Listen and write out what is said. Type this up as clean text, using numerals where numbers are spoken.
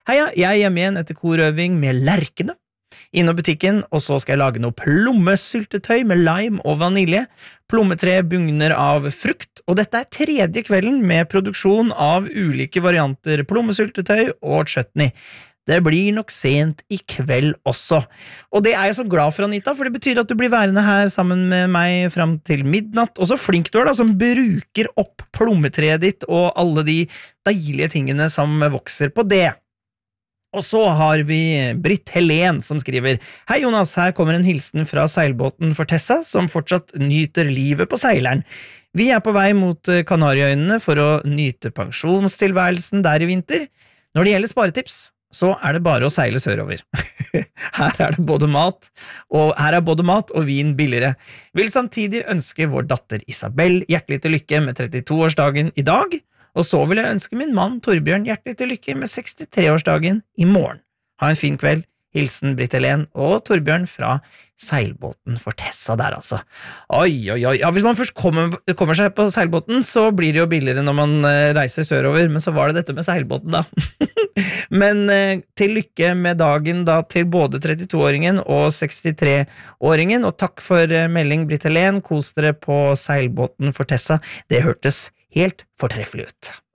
Heia, jeg er hjemme igjen etter korøving med lerkene. Innom butikken, og så skal jeg lage noe plommesyltetøy med lime og vanilje. Plommetre bugner av frukt, og dette er tredje kvelden med produksjon av ulike varianter plommesyltetøy og chutney. Det blir nok sent i kveld også. Og det er jeg så glad for, Anita, for det betyr at du blir værende her sammen med meg fram til midnatt. Og så flink du er da, som bruker opp plommetreet ditt og alle de deilige tingene som vokser på det. Og så har vi Britt Helen som skriver: Hei Jonas, her kommer en hilsen fra seilbåten Fortessa, som fortsatt nyter livet på seileren. Vi er på vei mot Kanariøyene for å nyte pensjonstilværelsen der i vinter. Når det gjelder sparetips, så er det bare å seile sørover. Her er både mat og vin billigere. Vil samtidig ønske vår datter Isabel hjertelig til lykke med 32-årsdagen i dag, og så vil jeg ønske min mann Torbjørn hjertelig til lykke med 63-årsdagen i morgen. Ha en fin kveld. Hilsen Britt Helen og Torbjørn fra seilbåten Fortessa der, altså. Oi. Ja, hvis man først kommer seg på seilbåten, så blir det jo billigere når man reiser sørover, men så var det dette med seilbåten da. Men til lykke med dagen da til både 32-åringen og 63-åringen, og takk for melding, Britt Helen. Kos dere på seilbåten Fortessa. Det hørtes helt fortreffelig ut.